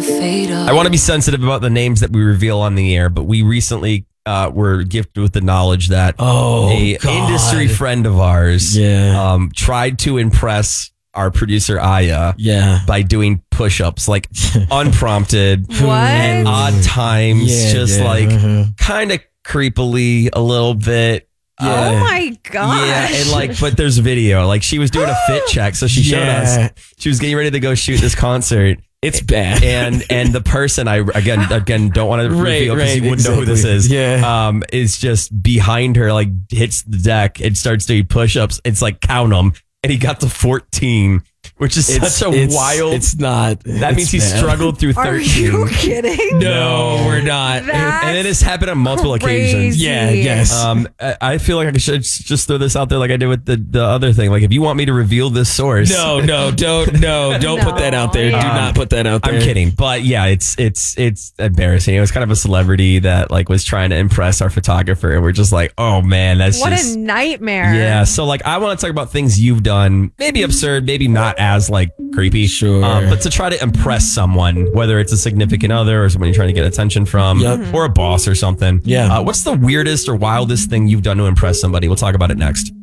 I want to be sensitive about the names that we reveal on the air, but we recently were gifted with the knowledge that industry friend of ours tried to impress our producer Aya by doing push-ups, like unprompted and odd times, kind of creepily a little bit. Oh my god! Yeah, and but there's video. Like she was doing a fit check, so she showed us she was getting ready to go shoot this concert. It's bad, and the person I again don't want to reveal because you wouldn't know who this is. Is just behind her, like hits the deck and starts doing push-ups. It's like count them, and he got to 14. Which is such a wild. It's not. That means he struggled through 13. Are you kidding? No, we're not. And it has happened on multiple occasions. Yeah, yes. I feel like I should just throw this out there, like I did with the other thing. Like, if you want me to reveal this source, don't put that out there. Do not put that out there. I'm kidding, but yeah, it's embarrassing. It was kind of a celebrity that was trying to impress our photographer, and we're just like, oh man, that's what a nightmare. Yeah. So I want to talk about things you've done, maybe absurd, maybe not as creepy, but to try to impress someone, whether it's a significant other or someone you're trying to get attention from, or a boss or something. What's the weirdest or wildest thing you've done to impress somebody? We'll talk about it next.